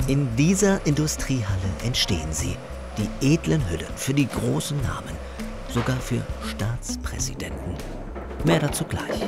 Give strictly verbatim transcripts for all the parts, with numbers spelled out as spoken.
In dieser Industriehalle entstehen sie, die edlen Hüllen für die großen Namen, sogar für Staatspräsidenten. Mehr dazu gleich.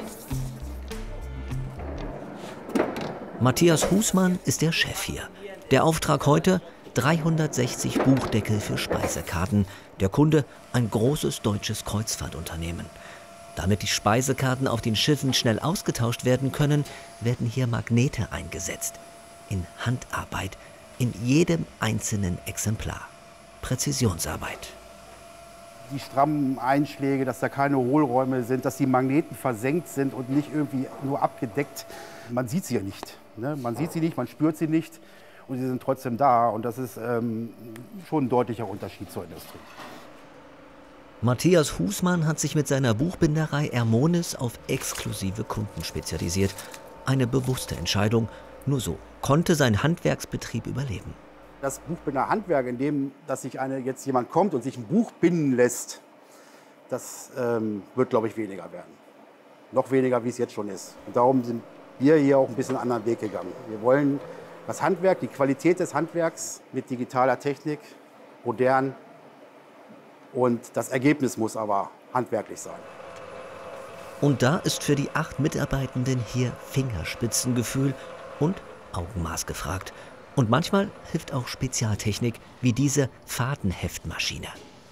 Matthias Husmann ist der Chef hier. Der Auftrag heute: dreihundertsechzig Buchdeckel für Speisekarten. Der Kunde: ein großes deutsches Kreuzfahrtunternehmen. Damit die Speisekarten auf den Schiffen schnell ausgetauscht werden können, werden hier Magnete eingesetzt. In Handarbeit, in jedem einzelnen Exemplar. Präzisionsarbeit. Die strammen Einschläge, dass da keine Hohlräume sind, dass die Magneten versenkt sind und nicht irgendwie nur abgedeckt. Man sieht sie ja nicht. Ne? Man sieht sie nicht, man spürt sie nicht und sie sind trotzdem da. Und das ist ähm, schon ein deutlicher Unterschied zur Industrie. Matthias Husmann hat sich mit seiner Buchbinderei Ermonis auf exklusive Kunden spezialisiert. Eine bewusste Entscheidung. Nur so konnte sein Handwerksbetrieb überleben. Das Buchbinderhandwerk, in dem dass sich eine, jetzt jemand kommt und sich ein Buch binden lässt, das ähm, wird, glaube ich, weniger werden. Noch weniger, wie es jetzt schon ist. Und darum sind wir hier auch ein bisschen einen anderen Weg gegangen. Wir wollen das Handwerk, die Qualität des Handwerks mit digitaler Technik, modern. Und das Ergebnis muss aber handwerklich sein. Und da ist für die acht Mitarbeitenden hier Fingerspitzengefühl und Augenmaß gefragt. Und manchmal hilft auch Spezialtechnik wie diese Fadenheftmaschine.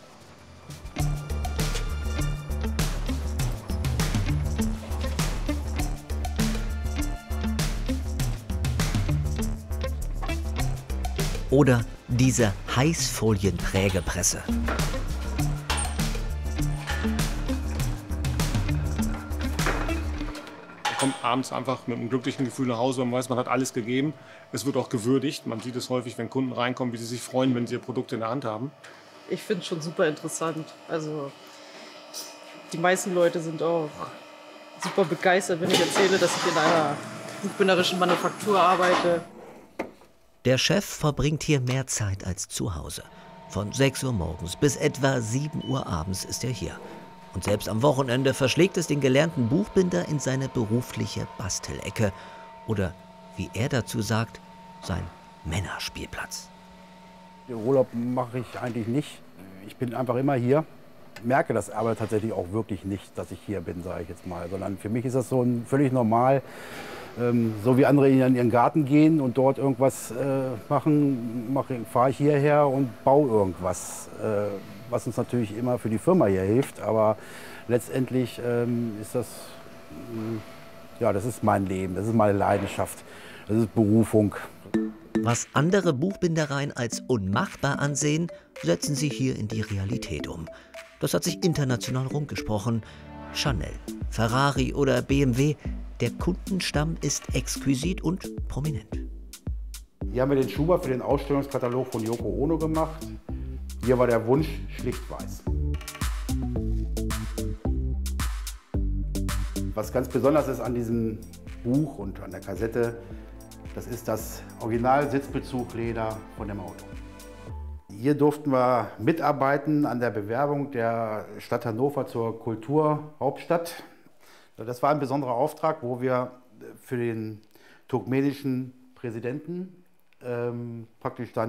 Oder diese Heißfolienprägepresse. Man kommt abends einfach mit einem glücklichen Gefühl nach Hause, man weiß, man hat alles gegeben. Es wird auch gewürdigt. Man sieht es häufig, wenn Kunden reinkommen, wie sie sich freuen, wenn sie ihr Produkt in der Hand haben. Ich finde es schon super interessant. Also die meisten Leute sind auch super begeistert, wenn ich erzähle, dass ich in einer buchbinderischen Manufaktur arbeite. Der Chef verbringt hier mehr Zeit als zu Hause. Von sechs Uhr morgens bis etwa sieben Uhr abends ist er hier. Und selbst am Wochenende verschlägt es den gelernten Buchbinder in seine berufliche Bastelecke. Oder, wie er dazu sagt, sein Männerspielplatz. Den Urlaub mache ich eigentlich nicht. Ich bin einfach immer hier. Ich merke das aber tatsächlich auch wirklich nicht, dass ich hier bin, sage ich jetzt mal. Sondern für mich ist das so ein völlig normal. Ähm, so wie andere in ihren Garten gehen und dort irgendwas äh, machen, mache, fahre ich hierher und baue irgendwas. Äh, was uns natürlich immer für die Firma hier hilft. Aber letztendlich ähm, ist das, ja, das ist mein Leben, das ist meine Leidenschaft, das ist Berufung. Was andere Buchbindereien als unmachbar ansehen, setzen sie hier in die Realität um. Das hat sich international rumgesprochen. Chanel, Ferrari oder B M W, der Kundenstamm ist exquisit und prominent. Hier haben wir den Schuber für den Ausstellungskatalog von Yoko Ono gemacht. Hier war der Wunsch schlicht weiß. Was ganz besonders ist an diesem Buch und an der Kassette, das ist das Original-Sitzbezugleder von dem Auto. Hier durften wir mitarbeiten an der Bewerbung der Stadt Hannover zur Kulturhauptstadt. Das war ein besonderer Auftrag, wo wir für den turkmenischen Präsidenten ähm, praktisch dann